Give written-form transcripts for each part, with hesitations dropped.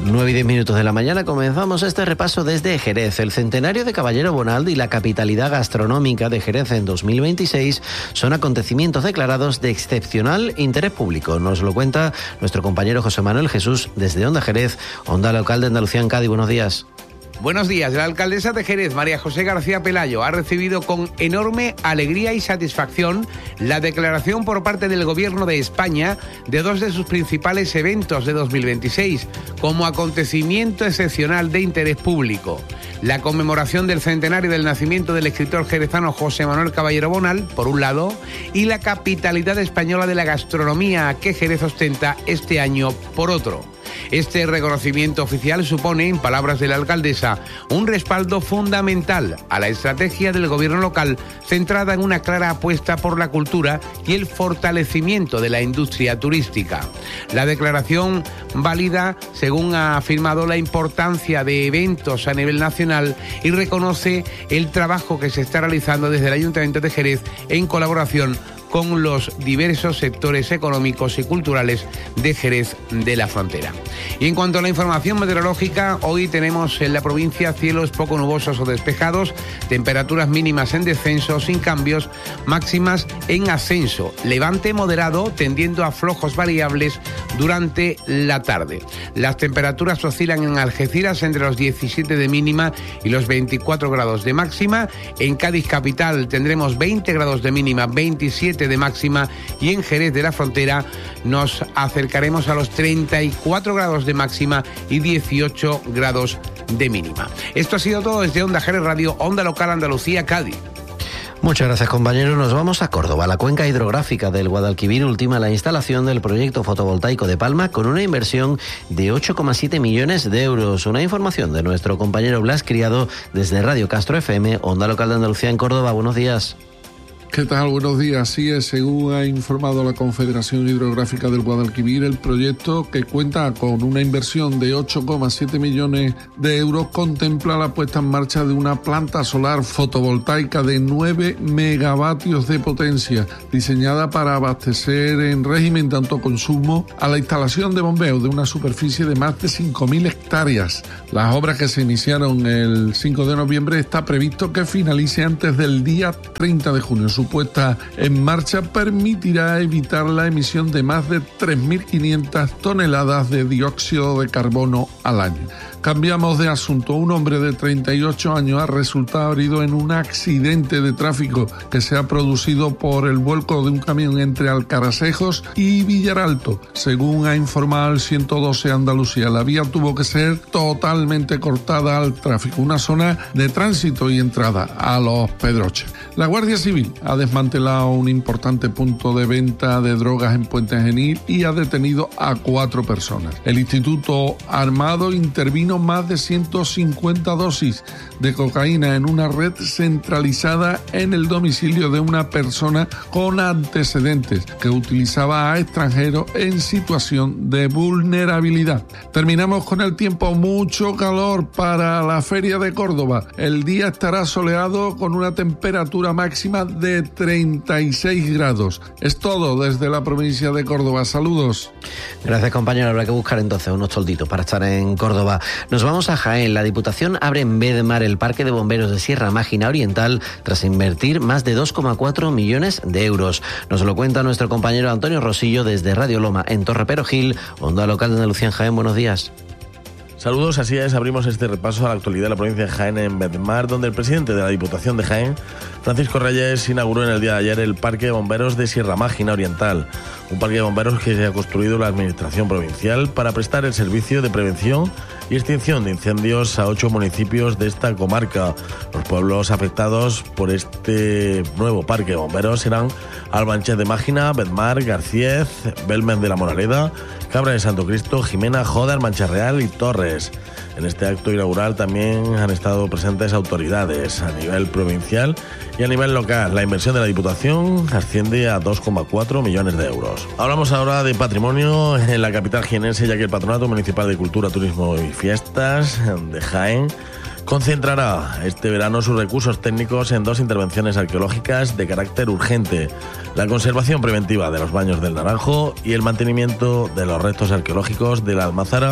9:10 de la mañana comenzamos este repaso desde Jerez. El centenario de Caballero Bonald y la capitalidad gastronómica de Jerez en 2026 son acontecimientos declarados de excepcional interés público. Nos lo cuenta nuestro compañero José Manuel Jesús desde Onda Jerez, Onda Local de Andalucía en Cádiz. Buenos días. Buenos días. La alcaldesa de Jerez, María José García Pelayo, ha recibido con enorme alegría y satisfacción la declaración por parte del Gobierno de España de dos de sus principales eventos de 2026 como acontecimiento excepcional de interés público. La conmemoración del centenario del nacimiento del escritor jerezano José Manuel Caballero Bonald, por un lado, y la capitalidad española de la gastronomía que Jerez ostenta este año, por otro. Este reconocimiento oficial supone, en palabras de la alcaldesa, un respaldo fundamental a la estrategia del gobierno local centrada en una clara apuesta por la cultura y el fortalecimiento de la industria turística. La declaración valida, según ha afirmado, la importancia de eventos a nivel nacional y reconoce el trabajo que se está realizando desde el Ayuntamiento de Jerez en colaboración con los diversos sectores económicos y culturales de Jerez de la Frontera. Y en cuanto a la información meteorológica, hoy tenemos en la provincia cielos poco nubosos o despejados, temperaturas mínimas en descenso, sin cambios, máximas en ascenso, levante moderado tendiendo a flojos variables durante la tarde. Las temperaturas oscilan en Algeciras entre los 17 de mínima y los 24 grados de máxima. En Cádiz capital tendremos 20 grados de mínima, 27 de máxima, y en Jerez de la Frontera nos acercaremos a los 34 grados de máxima y 18 grados de mínima. Esto ha sido todo desde Onda Jerez Radio, Onda Local Andalucía, Cádiz. Muchas gracias, compañero. Nos vamos a Córdoba. La cuenca hidrográfica del Guadalquivir ultima la instalación del proyecto fotovoltaico de Palma con una inversión de 8,7 millones de euros. Una información de nuestro compañero Blas Criado desde Radio Castro FM, Onda Local de Andalucía en Córdoba. Buenos días. ¿Qué tal? Buenos días. Sí, según ha informado la Confederación Hidrográfica del Guadalquivir, el proyecto, que cuenta con una inversión de 8,7 millones de euros, contempla la puesta en marcha de una planta solar fotovoltaica de 9 megavatios de potencia, diseñada para abastecer en régimen de autoconsumo a la instalación de bombeo de una superficie de más de 5.000 hectáreas. Las obras, que se iniciaron el 5 de noviembre, está previsto que finalice antes del día 30 de junio. Su puesta en marcha permitirá evitar la emisión de más de 3.500 toneladas de dióxido de carbono al año. Cambiamos de asunto. Un hombre de 38 años ha resultado herido en un accidente de tráfico que se ha producido por el vuelco de un camión entre Alcarasejos y Villaralto. Según ha informado el 112 Andalucía, la vía tuvo que ser totalmente cortada al tráfico, una zona de tránsito y entrada a Los Pedroches. La Guardia Civil ha desmantelado un importante punto de venta de drogas en Puente Genil y ha detenido a 4 personas. El Instituto Armado intervino más de 150 dosis de cocaína en una red centralizada en el domicilio de una persona con antecedentes que utilizaba a extranjeros en situación de vulnerabilidad. Terminamos con el tiempo. Mucho calor para la Feria de Córdoba. El día estará soleado con una temperatura máxima de 36 grados. Es todo desde la provincia de Córdoba. Saludos. Gracias, compañero. Habrá que buscar entonces unos tolditos para estar en Córdoba. Nos vamos a Jaén. La Diputación abre en Bedmar el Parque de Bomberos de Sierra Mágina Oriental tras invertir más de 2,4 millones de euros. Nos lo cuenta nuestro compañero Antonio Rosillo desde Radio Loma en Torre Perojil, Onda Local de Andalucía en Jaén. Buenos días. Saludos, así es, abrimos este repaso a la actualidad de la provincia de Jaén en Bedmar, donde el presidente de la Diputación de Jaén, Francisco Reyes, inauguró en el día de ayer el Parque de Bomberos de Sierra Mágina Oriental, un parque de bomberos que se ha construido la Administración Provincial para prestar el servicio de prevención y extinción de incendios a 8 municipios de esta comarca. Los pueblos afectados por este nuevo parque de bomberos serán Albanchez de Mágina, Bedmar, Garcíez, Belmen de la Moraleda, Cabra de Santo Cristo, Jimena, Joder, Mancha Real y Torres. En este acto inaugural también han estado presentes autoridades a nivel provincial y a nivel local. La inversión de la Diputación asciende a 2,4 millones de euros. Hablamos ahora de patrimonio en la capital jienense, ya que el Patronato Municipal de Cultura, Turismo y Fiestas de Jaén concentrará este verano sus recursos técnicos en 2 intervenciones arqueológicas de carácter urgente: la conservación preventiva de los baños del Naranjo y el mantenimiento de los restos arqueológicos de la Almazara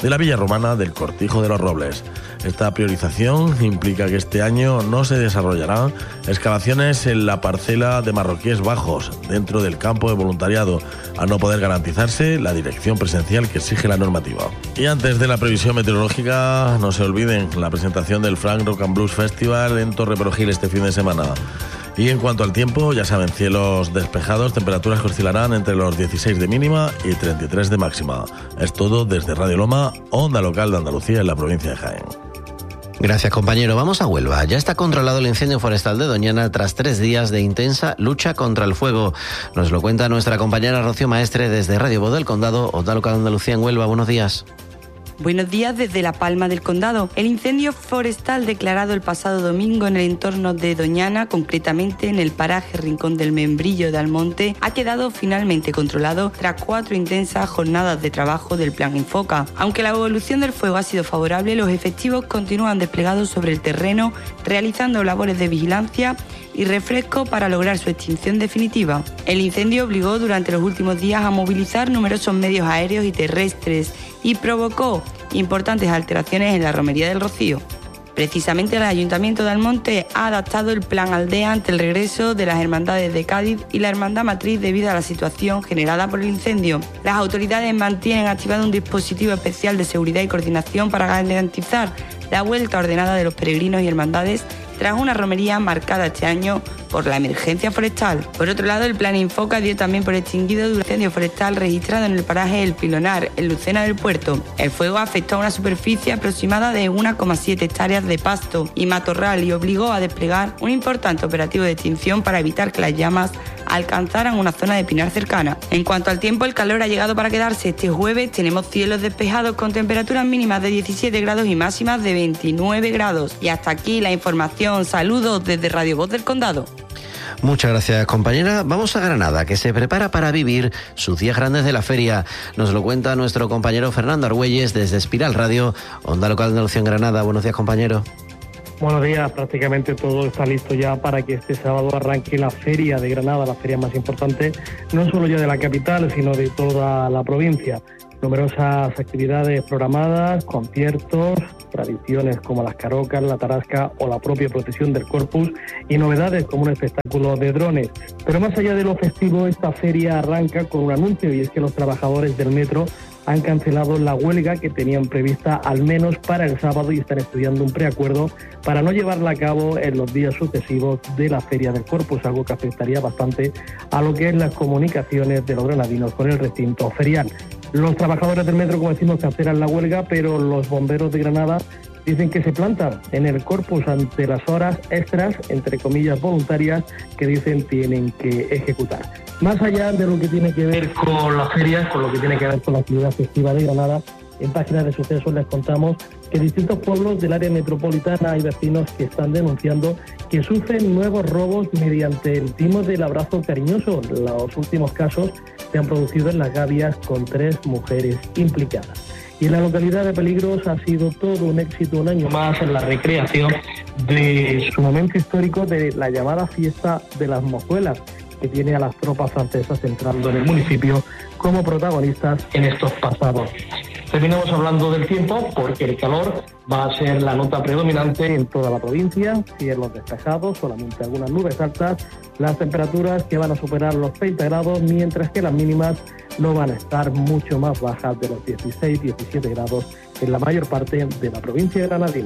de la Villa Romana del Cortijo de los Robles. Esta priorización implica que este año no se desarrollarán excavaciones en la parcela de Marroquíes Bajos, dentro del campo de voluntariado, al no poder garantizarse la dirección presencial que exige la normativa. Y antes de la previsión meteorológica, no se olviden la presentación del Frank Rock and Blues Festival en Torreperogil este fin de semana. Y en cuanto al tiempo, ya saben, cielos despejados, temperaturas que oscilarán entre los 16 de mínima y 33 de máxima. Es todo desde Radio Loma, onda local de Andalucía en la provincia de Jaén. Gracias, compañero. Vamos a Huelva. Ya está controlado el incendio forestal de Doñana tras 3 días de intensa lucha contra el fuego. Nos lo cuenta nuestra compañera Rocío Maestre desde Radio Voz del Condado, onda local de Andalucía en Huelva. Buenos días. Buenos días desde La Palma del Condado. El incendio forestal declarado el pasado domingo en el entorno de Doñana, concretamente en el paraje Rincón del Membrillo de Almonte, ha quedado finalmente controlado tras 4 intensas jornadas de trabajo del Plan Infoca. Aunque la evolución del fuego ha sido favorable, los efectivos continúan desplegados sobre el terreno, realizando labores de vigilancia y refresco para lograr su extinción definitiva. El incendio obligó durante los últimos días a movilizar numerosos medios aéreos y terrestres y provocó importantes alteraciones en la romería del Rocío. Precisamente el Ayuntamiento de Almonte ha adaptado el plan aldea ante el regreso de las hermandades de Cádiz y la hermandad matriz debido a la situación generada por el incendio. Las autoridades mantienen activado un dispositivo especial de seguridad y coordinación para garantizar la vuelta ordenada de los peregrinos y hermandades tras una romería marcada este año por la emergencia forestal. Por otro lado, el Plan Infoca dio también por extinguido un incendio forestal registrado en el paraje El Pilonar, en Lucena del Puerto. El fuego afectó a una superficie aproximada de 1,7 hectáreas de pasto y matorral y obligó a desplegar un importante operativo de extinción para evitar que las llamas alcanzaran una zona de pinar cercana. En cuanto al tiempo, el calor ha llegado para quedarse. Este jueves tenemos cielos despejados con temperaturas mínimas de 17 grados y máximas de 29 grados. Y hasta aquí la información. Saludos desde Radio Voz del Condado. Muchas gracias, compañera. Vamos a Granada, que se prepara para vivir sus días grandes de la feria. Nos lo cuenta nuestro compañero Fernando Argüelles desde Espiral Radio, onda local de Andalucía en Granada. Buenos días, compañero. Buenos días, prácticamente todo está listo ya para que este sábado arranque la feria de Granada, la feria más importante, no solo ya de la capital, sino de toda la provincia. Numerosas actividades programadas, conciertos, tradiciones como las carocas, la tarasca o la propia procesión del Corpus y novedades como un espectáculo de drones. Pero más allá de lo festivo, esta feria arranca con un anuncio y es que los trabajadores del metro han cancelado la huelga que tenían prevista al menos para el sábado y están estudiando un preacuerdo para no llevarla a cabo en los días sucesivos de la Feria del Corpus, algo que afectaría bastante a lo que es las comunicaciones de los granadinos con el recinto ferial. Los trabajadores del metro, como decimos, cancelan la huelga, pero los bomberos de Granada dicen que se plantan en el Corpus ante las horas extras, entre comillas voluntarias, que dicen tienen que ejecutar. Más allá de lo que tiene que ver con las ferias, con lo que tiene que ver con la actividad festiva de Granada, en Páginas de Sucesos les contamos que distintos pueblos del área metropolitana hay vecinos que están denunciando que sufren nuevos robos mediante el timo del abrazo cariñoso. Los últimos casos se han producido en Las Gavias con 3 mujeres implicadas. Y en la localidad de Peligros ha sido todo un éxito un año más en la recreación de su momento histórico de la llamada Fiesta de las Mozuelas, que tiene a las tropas francesas entrando en el municipio como protagonistas en estos pasados. Terminamos hablando del tiempo porque el calor va a ser la nota predominante en toda la provincia, cielos despejados, solamente algunas nubes altas, las temperaturas que van a superar los 30 grados, mientras que las mínimas no van a estar mucho más bajas de los 16-17 grados en la mayor parte de la provincia granadina.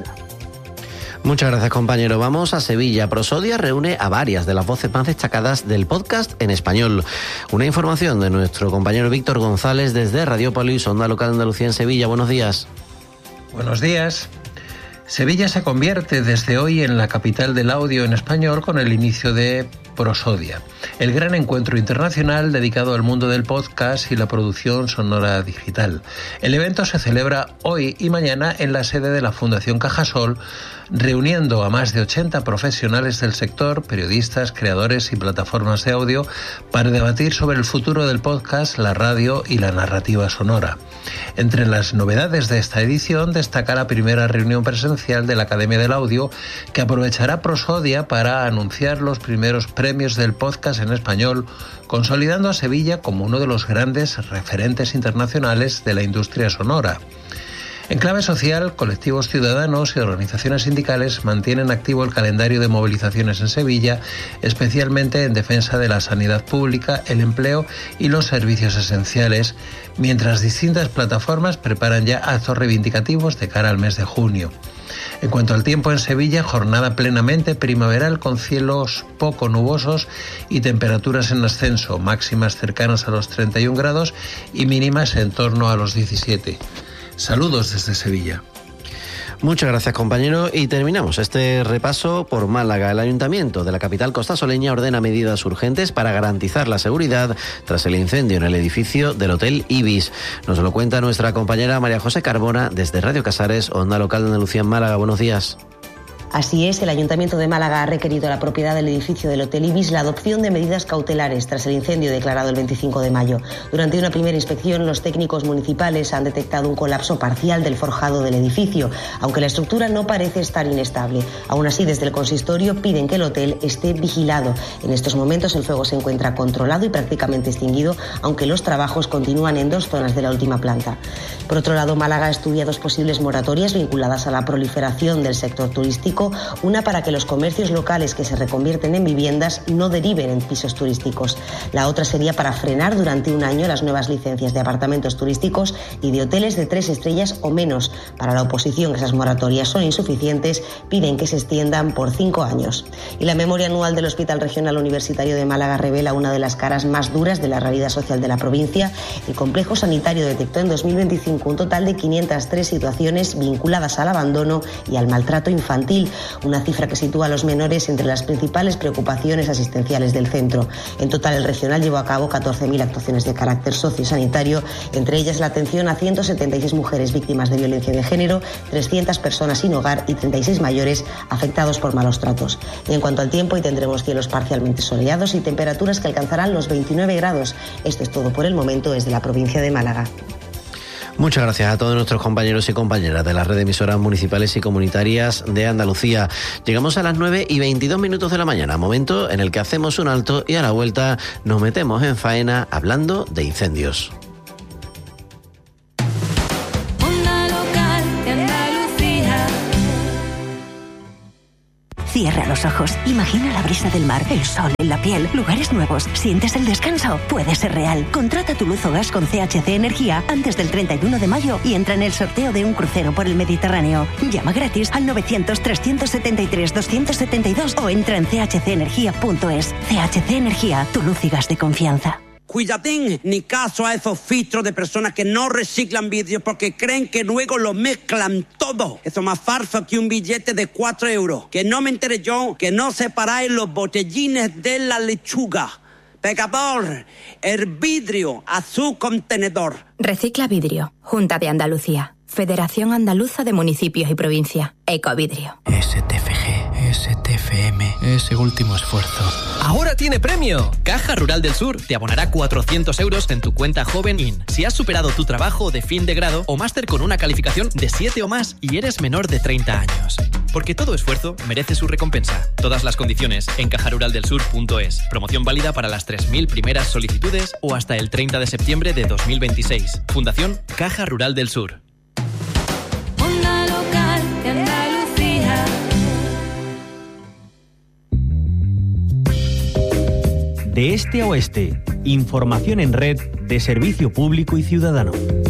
Muchas gracias, compañero. Vamos a Sevilla. Prosodia reúne a varias de las voces más destacadas del podcast en español. Una información de nuestro compañero Víctor González desde Radiópolis, onda local de Andalucía en Sevilla. Buenos días. Buenos días. Sevilla se convierte desde hoy en la capital del audio en español con el inicio de Prosodia, el gran encuentro internacional dedicado al mundo del podcast y la producción sonora digital. El evento se celebra hoy y mañana en la sede de la Fundación Cajasol, reuniendo a más de 80 profesionales del sector, periodistas, creadores y plataformas de audio para debatir sobre el futuro del podcast, la radio y la narrativa sonora. Entre las novedades de esta edición destaca la primera reunión presencial de la Academia del Audio, que aprovechará Prosodia para anunciar los primeros premios del podcast en español, consolidando a Sevilla como uno de los grandes referentes internacionales de la industria sonora. En clave social, colectivos ciudadanos y organizaciones sindicales mantienen activo el calendario de movilizaciones en Sevilla, especialmente en defensa de la sanidad pública, el empleo y los servicios esenciales, mientras distintas plataformas preparan ya actos reivindicativos de cara al mes de junio. En cuanto al tiempo en Sevilla, jornada plenamente primaveral con cielos poco nubosos y temperaturas en ascenso, máximas cercanas a los 31 grados y mínimas en torno a los 17. Saludos desde Sevilla. Muchas gracias, compañero. Y terminamos este repaso por Málaga. El Ayuntamiento de la capital costasoleña ordena medidas urgentes para garantizar la seguridad tras el incendio en el edificio del Hotel Ibis. Nos lo cuenta nuestra compañera María José Carbona desde Radio Casares, Onda Local de Andalucía en Málaga. Buenos días. Así es, el Ayuntamiento de Málaga ha requerido a la propiedad del edificio del Hotel Ibis la adopción de medidas cautelares tras el incendio declarado el 25 de mayo. Durante una primera inspección, los técnicos municipales han detectado un colapso parcial del forjado del edificio, aunque la estructura no parece estar inestable. Aún así, desde el consistorio piden que el hotel esté vigilado. En estos momentos el fuego se encuentra controlado y prácticamente extinguido, aunque los trabajos continúan en 2 zonas de la última planta. Por otro lado, Málaga estudia 2 posibles moratorias vinculadas a la proliferación del sector turístico, una para que los comercios locales que se reconvierten en viviendas no deriven en pisos turísticos. La otra sería para frenar durante 1 año las nuevas licencias de apartamentos turísticos y de hoteles de 3 estrellas o menos. Para la oposición, esas moratorias son insuficientes, piden que se extiendan por 5 años. Y la memoria anual del Hospital Regional Universitario de Málaga revela una de las caras más duras de la realidad social de la provincia. El complejo sanitario detectó en 2025 un total de 503 situaciones vinculadas al abandono y al maltrato infantil, una cifra que sitúa a los menores entre las principales preocupaciones asistenciales del centro. En total, el regional llevó a cabo 14.000 actuaciones de carácter sociosanitario, entre ellas la atención a 176 mujeres víctimas de violencia de género, 300 personas sin hogar y 36 mayores afectados por malos tratos. Y en cuanto al tiempo, hoy tendremos cielos parcialmente soleados y temperaturas que alcanzarán los 29 grados. Esto es todo por el momento desde la provincia de Málaga. Muchas gracias a todos nuestros compañeros y compañeras de la red de emisoras municipales y comunitarias de Andalucía. Llegamos a las 9:22 de la mañana, momento en el que hacemos un alto y a la vuelta nos metemos en faena hablando de incendios. Cierra los ojos, imagina la brisa del mar, el sol en la piel, lugares nuevos. ¿Sientes el descanso? Puede ser real. Contrata tu luz o gas con CHC Energía antes del 31 de mayo y entra en el sorteo de un crucero por el Mediterráneo. Llama gratis al 900-373-272 o entra en chcenergia.es. CHC Energía, tu luz y gas de confianza. Cuidadín, ni caso a esos filtros de personas que no reciclan vidrios porque creen que luego lo mezclan todo. Eso es más falso que un billete de 4 euros. Que no me entere yo que no separáis los botellines de la lechuga. Pecador, el vidrio a su contenedor. Recicla vidrio. Junta de Andalucía. Federación Andaluza de Municipios y Provincia. Ecovidrio. STFG, STFM, ese último esfuerzo. ¡Ahora tiene premio! Caja Rural del Sur te abonará 400 euros en tu cuenta Joven In. Si has superado tu trabajo de fin de grado o máster con una calificación de 7 o más y eres menor de 30 años. Porque todo esfuerzo merece su recompensa. Todas las condiciones en cajaruraldelsur.es. Promoción válida para las 3.000 primeras solicitudes o hasta el 30 de septiembre de 2026. Fundación Caja Rural del Sur. Onda Local de Andalucía. De este a oeste, información en red de servicio público y ciudadano.